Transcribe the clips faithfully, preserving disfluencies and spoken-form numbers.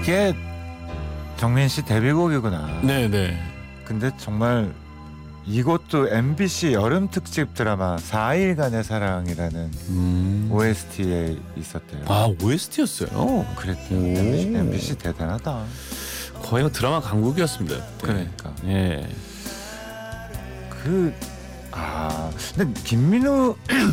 이게 정민 씨 데뷔곡이구나. 네네. 근데 정말 이것도 엠비씨 여름 특집 드라마 사 일간의 사랑이라는 음. 오에스티에 있었대요. 아 오에스티였어요. 그랬대요. 오. 엠비씨, 엠비씨 대단하다. 거의 드라마 강국이었습니다. 그때. 그러니까. 예. 그 아, 근데 김민우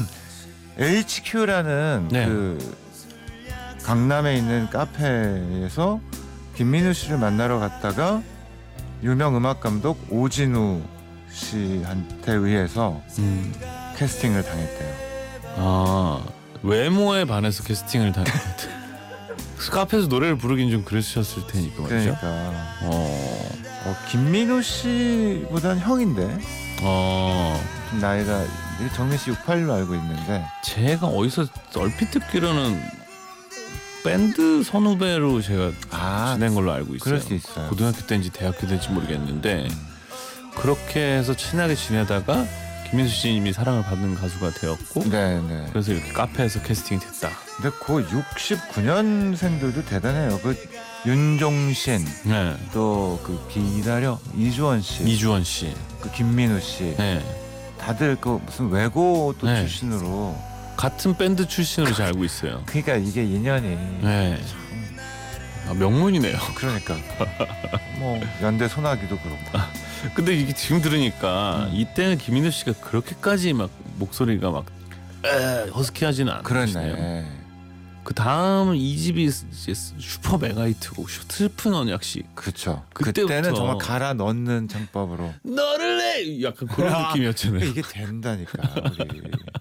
에이치큐라는 네. 그 강남에 있는 카페에서 김민우 씨를 만나러 갔다가 유명 음악 감독 오진우 씨한테 의해서 음. 캐스팅을 당했대요. 아 외모에 반해서 캐스팅을 다. 카페에서 노래를 부르긴 좀 그러셨을 테니까 말이죠. 그러니까 어. 어, 김민우 씨보단 형인데 어. 좀 나이가 정민 씨 육십팔로 알고 있는데 제가 어디서 얼핏 듣기로는 밴드 선후배로 제가 아 지낸 걸로 알고 있어요. 그럴 수 있어요. 고등학교 때인지 대학교 때인지 모르겠는데 그렇게 해서 친하게 지내다가 김민수 씨님이 사랑을 받는 가수가 되었고 네네. 그래서 이렇게 카페에서 캐스팅이 됐다. 근데 그 육십구 년생들도 대단해요. 그 윤종신 네. 또 그 기다려 이주원 씨, 이주원 씨, 그 김민우 씨, 네. 다들 그 무슨 외고 또 네. 출신으로. 같은 밴드 출신으로 잘 알고 있어요. 그러니까 이게 인연이. 네. 아, 명문이네요. 그러니까 뭐 연대 소나기도 그렇고. 근데 이게 지금 들으니까 음. 이때는 김민우 씨가 그렇게까지 막 목소리가 막 에, 허스키하지는 않으시네요. 그렇네. 그 다음 이 집이 슈퍼 메가 히트곡 슬픈 언약식. 그렇죠. 그때부터 그때는 정말 갈아 넣는 창법으로 너를 내 약간 그런 아, 느낌이었잖아요. 이게 된다니까. 우리.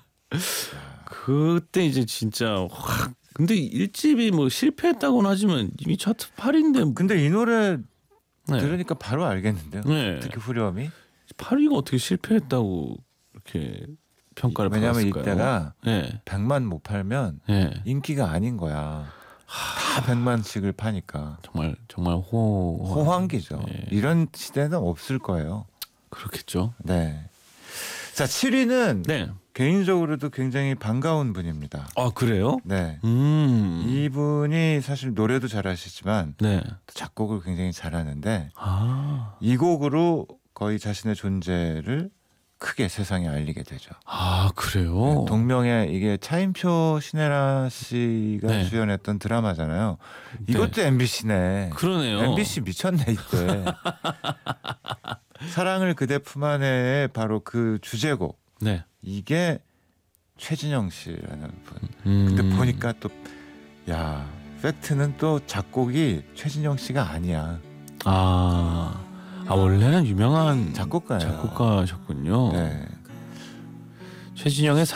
그때 이제 진짜 확. 근데 일 집이 뭐 실패했다고는 하지만 이미 차트 팔 위인데. 근데 이 노래 네. 들으니까 바로 알겠는데요. 네. 특히 후렴이. 팔 위가 어떻게 실패했다고 이렇게 평가를 왜냐하면 받았을까요? 이때가 네. 백만 못 팔면 네. 인기가 아닌 거야. 다 백만씩을 파니까. 정말 정말 호 호황기죠. 네. 이런 시대는 없을 거예요. 그렇겠죠. 네. 자, 칠 위는 네. 개인적으로도 굉장히 반가운 분입니다. 아 그래요? 네. 음. 이분이 사실 노래도 잘하시지만 네. 작곡을 굉장히 잘하는데 아. 이 곡으로 거의 자신의 존재를 크게 세상에 알리게 되죠. 아 그래요? 동명의 이게 차인표 신혜라 씨가 네. 주연했던 드라마잖아요. 이것도 네. 엠비씨네. 그러네요. 엠비씨 미쳤네 이때. 사랑을 그대 품 안에의 바로 그 주제곡. 네. 이게 최진영 씨라는 분. 음. 근데 보니까 또 야 팩트는 또 작곡이 최진영 씨가 아니야. 아. 아 원래는 유명한 작곡가예요. 작곡가셨군요. 네. 최진영의